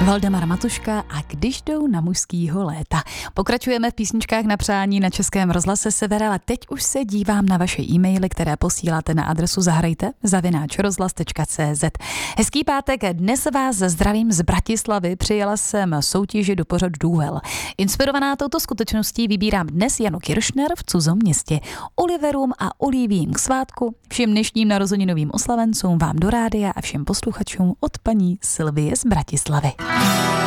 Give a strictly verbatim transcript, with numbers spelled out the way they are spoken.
Valdemar Matuška a Když jdou na mužskýho léta. Pokračujeme v písničkách na přání na Českém rozhlase Sever, ale teď už se dívám na vaše e-maily, které posíláte na adresu zahrajte zavináč rozhlas tečka cé zet. Hezký pátek, dnes vás zdravím z Bratislavy, přijela jsem soutěži do pořadu Duel. Inspirovaná touto skutečností vybírám dnes Janu Kiršner v cudzom městě. Oliverům a Olivím k svátku, všem dnešním narozeninovým oslavencům vám do rádia a všem posluchačům od paní Sylvie z Bratislavy.